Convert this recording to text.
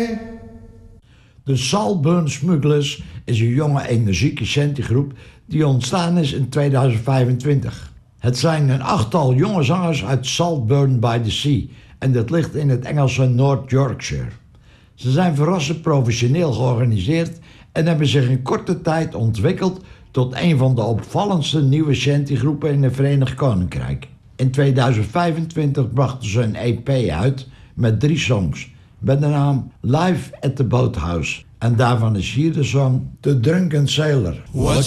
De Saltburn Smugglers is een jonge energieke shantygroep die ontstaan is in 2025. Het zijn een 8-tal jonge zangers uit Saltburn by the Sea en dat ligt in het Engelse North Yorkshire. Ze zijn verrassend professioneel georganiseerd en hebben zich in korte tijd ontwikkeld tot een van de opvallendste nieuwe shantygroepen in het Verenigd Koninkrijk. In 2025 brachten ze een EP uit met 3 songs met de naam Live at the Boathouse. En daarvan is hier de song The Drunken Sailor.